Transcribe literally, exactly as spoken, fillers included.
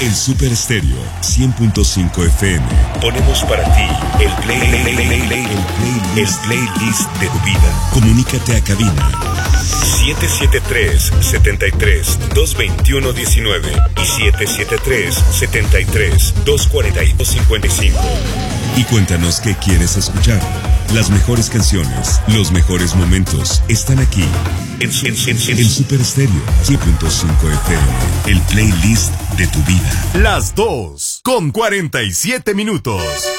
El Super Estéreo cien punto cinco F M. Ponemos para ti el play, play, play, play, play, el playlist, el playlist de tu vida. Comunícate a cabina siete siete tres, siete tres, dos dos uno, uno nueve y siete siete tres, siete tres, dos cuatro dos, cinco cinco. Y cuéntanos qué quieres escuchar. Las mejores canciones, los mejores momentos están aquí en, en, en, en el Super Estéreo cien punto cinco F M. El playlist de tu vida. Las dos con cuarenta y siete minutos.